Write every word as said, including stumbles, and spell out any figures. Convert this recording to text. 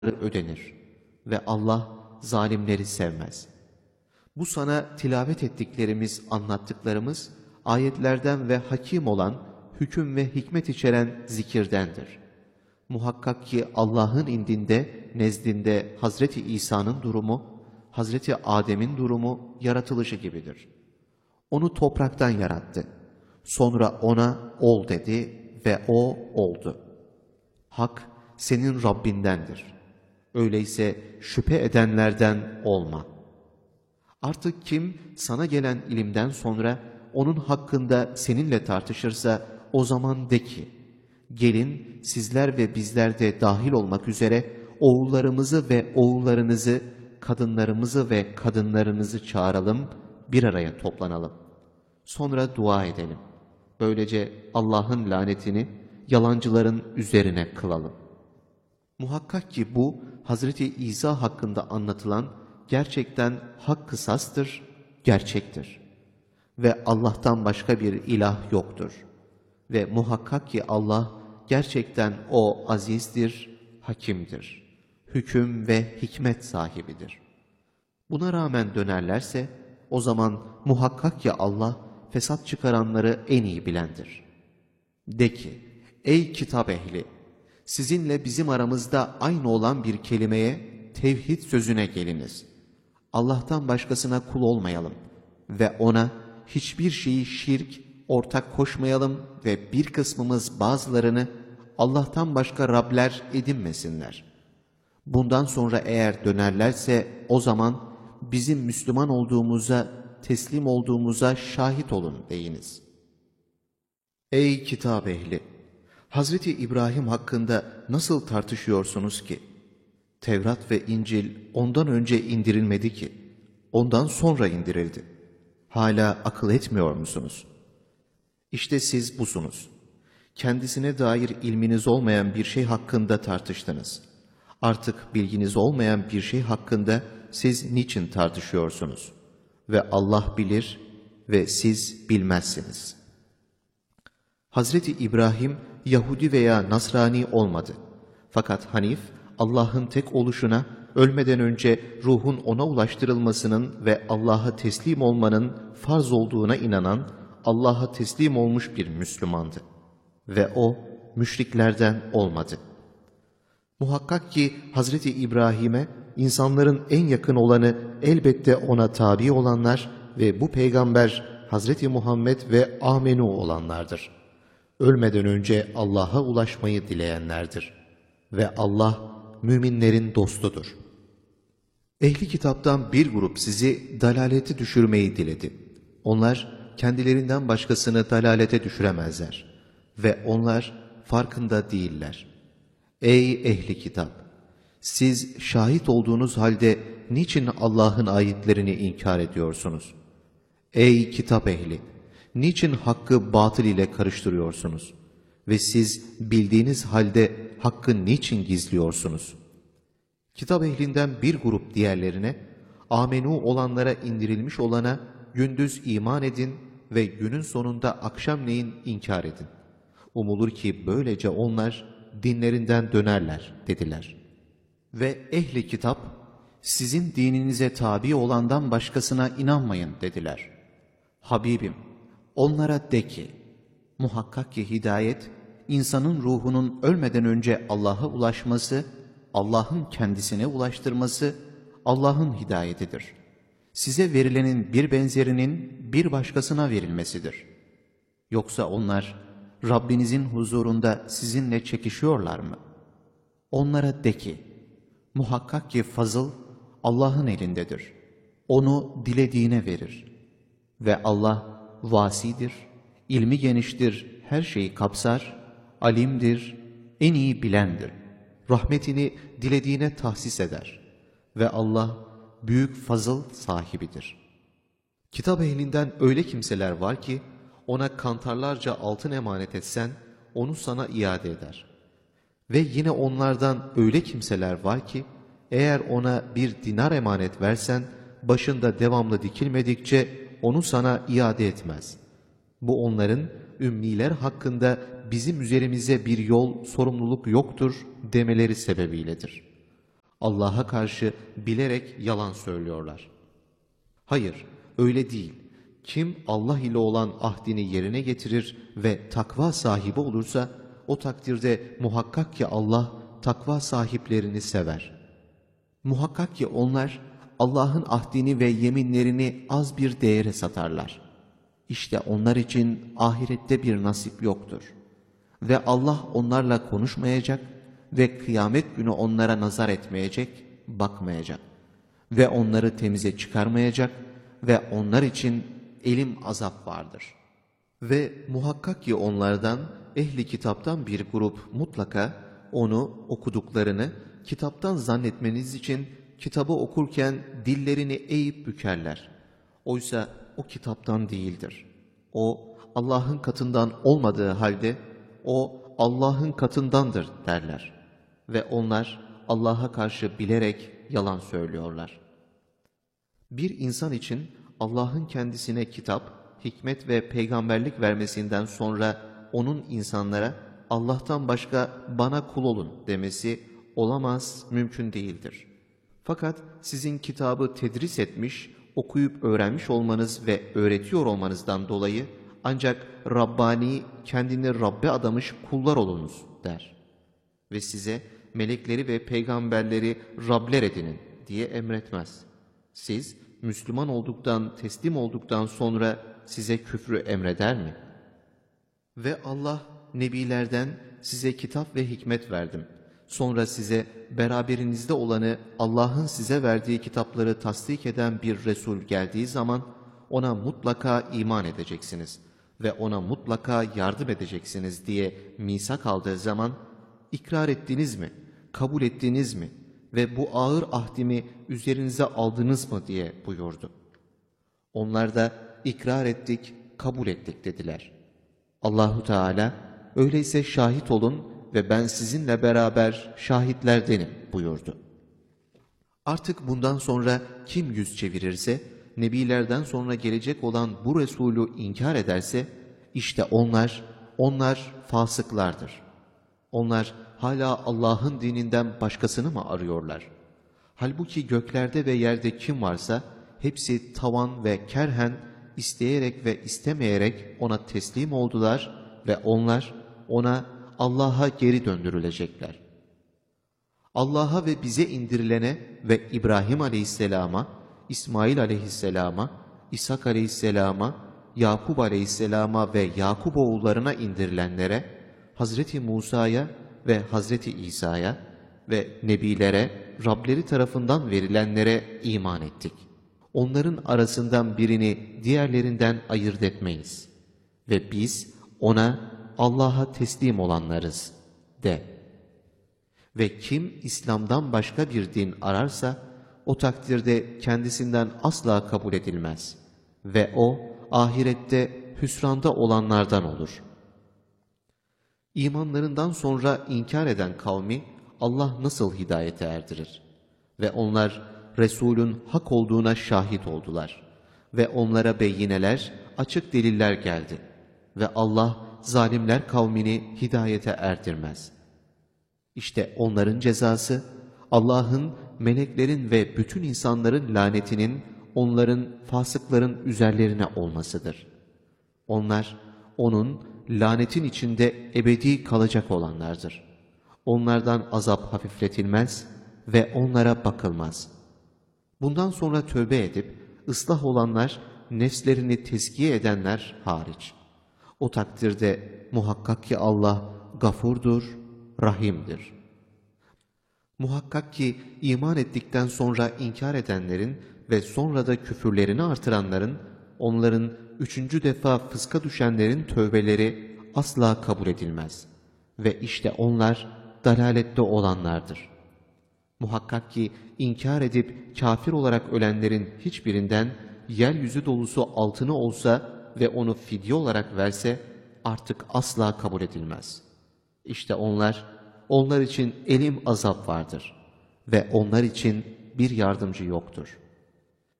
ödenir ve Allah zalimleri sevmez. Bu sana tilavet ettiklerimiz, anlattıklarımız, ayetlerden ve hakim olan, hüküm ve hikmet içeren zikirdendir. Muhakkak ki Allah'ın indinde, nezdinde Hazreti İsa'nın durumu, Hazreti Adem'in durumu yaratılışı gibidir. Onu topraktan yarattı. Sonra ona ol dedi ve o oldu. Hak senin Rabbindendir. Öyleyse şüphe edenlerden olma. Artık kim sana gelen ilimden sonra onun hakkında seninle tartışırsa o zaman de ki, gelin sizler ve bizler de dahil olmak üzere oğullarımızı ve oğullarınızı, kadınlarımızı ve kadınlarınızı çağıralım, bir araya toplanalım. Sonra dua edelim. Böylece Allah'ın lanetini yalancıların üzerine kılalım. Muhakkak ki bu Hazreti İsa hakkında anlatılan gerçekten hak kısastır, gerçektir. Ve Allah'tan başka bir ilah yoktur. Ve muhakkak ki Allah gerçekten o azizdir, hakimdir. Hüküm ve hikmet sahibidir. Buna rağmen dönerlerse o zaman muhakkak ki Allah fesat çıkaranları en iyi bilendir. De ki, ey kitap ehli! Sizinle bizim aramızda aynı olan bir kelimeye, tevhid sözüne geliniz. Allah'tan başkasına kul olmayalım ve ona hiçbir şeyi şirk, ortak koşmayalım ve bir kısmımız bazılarını Allah'tan başka Rabler edinmesinler. Bundan sonra eğer dönerlerse o zaman bizim Müslüman olduğumuza, teslim olduğumuza şahit olun deyiniz. Ey kitap ehli! Hazreti İbrahim hakkında nasıl tartışıyorsunuz ki? Tevrat ve İncil ondan önce indirilmedi ki, ondan sonra indirildi. Hala akıl etmiyor musunuz? İşte siz busunuz. Kendisine dair ilminiz olmayan bir şey hakkında tartıştınız. Artık bilginiz olmayan bir şey hakkında siz niçin tartışıyorsunuz? Ve Allah bilir ve siz bilmezsiniz. Hazreti İbrahim Yahudi veya Nasrani olmadı. Fakat Hanif, Allah'ın tek oluşuna, ölmeden önce ruhun ona ulaştırılmasının ve Allah'a teslim olmanın farz olduğuna inanan, Allah'a teslim olmuş bir Müslümandı. Ve o, müşriklerden olmadı. Muhakkak ki Hazreti İbrahim'e, insanların en yakın olanı elbette ona tabi olanlar ve bu peygamber Hazreti Muhammed ve amenu olanlardır. Ölmeden önce Allah'a ulaşmayı dileyenlerdir. Ve Allah müminlerin dostudur. Ehli kitaptan bir grup sizi dalalete düşürmeyi diledi. Onlar kendilerinden başkasını dalalete düşüremezler. Ve onlar farkında değiller. Ey ehli kitap! Siz şahit olduğunuz halde niçin Allah'ın ayetlerini inkar ediyorsunuz? Ey kitap ehli! Niçin hakkı batıl ile karıştırıyorsunuz? Ve siz bildiğiniz halde hakkı niçin gizliyorsunuz? Kitap ehlinden bir grup diğerlerine, amenu olanlara indirilmiş olana gündüz iman edin ve günün sonunda akşamleyin inkar edin. Umulur ki böylece onlar dinlerinden dönerler dediler. Ve ehli kitap, sizin dininize tabi olandan başkasına inanmayın dediler. Habibim, onlara de ki, muhakkak ki hidayet, insanın ruhunun ölmeden önce Allah'a ulaşması, Allah'ın kendisine ulaştırması, Allah'ın hidayetidir. Size verilenin bir benzerinin bir başkasına verilmesidir. Yoksa onlar, Rabbinizin huzurunda sizinle çekişiyorlar mı? Onlara de ki, muhakkak ki fazıl Allah'ın elindedir. Onu dilediğine verir. Ve Allah vasidir, ilmi geniştir, her şeyi kapsar, alimdir, en iyi bilendir. Rahmetini dilediğine tahsis eder. Ve Allah büyük fazıl sahibidir. Kitap ehlinden öyle kimseler var ki, ona kantarlarca altın emanet etsen, onu sana iade eder. Ve yine onlardan öyle kimseler var ki, eğer ona bir dinar emanet versen, başında devamlı dikilmedikçe onu sana iade etmez. Bu onların ümmiler hakkında bizim üzerimize bir yol, sorumluluk yoktur demeleri sebebiyledir. Allah'a karşı bilerek yalan söylüyorlar. Hayır, öyle değil. Kim Allah ile olan ahdini yerine getirir ve takva sahibi olursa, o takdirde muhakkak ki Allah takva sahiplerini sever. Muhakkak ki onlar Allah'ın ahdini ve yeminlerini az bir değere satarlar. İşte onlar için ahirette bir nasip yoktur. Ve Allah onlarla konuşmayacak ve kıyamet günü onlara nazar etmeyecek, bakmayacak. Ve onları temize çıkarmayacak ve onlar için elim azap vardır. Ve muhakkak ki onlardan, ehli kitaptan bir grup mutlaka onu okuduklarını kitaptan zannetmeniz için kitabı okurken dillerini eğip bükerler. Oysa o kitaptan değildir. O Allah'ın katından olmadığı halde o Allah'ın katındandır derler. Ve onlar Allah'a karşı bilerek yalan söylüyorlar. Bir insan için Allah'ın kendisine kitap, hikmet ve peygamberlik vermesinden sonra onun insanlara Allah'tan başka bana kul olun demesi olamaz, mümkün değildir. Fakat sizin kitabı tedris etmiş, okuyup öğrenmiş olmanız ve öğretiyor olmanızdan dolayı ancak Rabbani, kendini Rabbe adamış kullar olunuz der. Ve size melekleri ve peygamberleri Rabler edinin diye emretmez. Siz Müslüman olduktan, teslim olduktan sonra size küfrü emreder mi? Ve Allah, nebilerden size kitap ve hikmet verdim. Sonra size beraberinizde olanı Allah'ın size verdiği kitapları tasdik eden bir Resul geldiği zaman ona mutlaka iman edeceksiniz ve ona mutlaka yardım edeceksiniz diye misak aldığı zaman ikrar ettiniz mi, kabul ettiniz mi ve bu ağır ahdimi üzerinize aldınız mı diye buyurdu. Onlar da ikrar ettik, kabul ettik dediler. Allahu Teala öyleyse şahit olun ve ben sizinle beraber şahitlerdenim buyurdu. Artık bundan sonra kim yüz çevirirse, nebilerden sonra gelecek olan bu Resulü inkar ederse, işte onlar, onlar fasıklardır. Onlar hala Allah'ın dininden başkasını mı arıyorlar? Halbuki göklerde ve yerde kim varsa, hepsi tavan ve kerhen, isteyerek ve istemeyerek ona teslim oldular ve onlar ona, Allah'a geri döndürülecekler. Allah'a ve bize indirilene ve İbrahim aleyhisselama, İsmail aleyhisselama, İshak aleyhisselama, Yakub aleyhisselama ve Yakub oğullarına indirilenlere, Hazreti Musa'ya ve Hazreti İsa'ya ve Nebilere, Rableri tarafından verilenlere iman ettik. Onların arasından birini diğerlerinden ayırt etmeyiz. Ve biz ona Allah'a teslim olanlarız de. Ve kim İslam'dan başka bir din ararsa, o takdirde kendisinden asla kabul edilmez. Ve o ahirette hüsranda olanlardan olur. İmanlarından sonra inkar eden kavmi Allah nasıl hidayete erdirir? Ve onlar Resulün hak olduğuna şahit oldular. Ve onlara beyineler, açık deliller geldi. Ve Allah zalimler kavmini hidayete erdirmez. İşte onların cezası, Allah'ın, meleklerin ve bütün insanların lanetinin onların, fasıkların üzerlerine olmasıdır. Onlar, onun lanetin içinde ebedi kalacak olanlardır. Onlardan azap hafifletilmez ve onlara bakılmaz. Bundan sonra tövbe edip, ıslah olanlar, nefslerini tezkiye edenler hariç. O takdirde muhakkak ki Allah gafurdur, rahimdir. Muhakkak ki iman ettikten sonra inkar edenlerin ve sonra da küfürlerini artıranların, onların üçüncü defa fıska düşenlerin tövbeleri asla kabul edilmez. Ve işte onlar dalalette olanlardır. Muhakkak ki inkar edip kafir olarak ölenlerin hiçbirinden yeryüzü dolusu altını olsa ve onu fidye olarak verse artık asla kabul edilmez. İşte onlar, onlar için elim azap vardır ve onlar için bir yardımcı yoktur.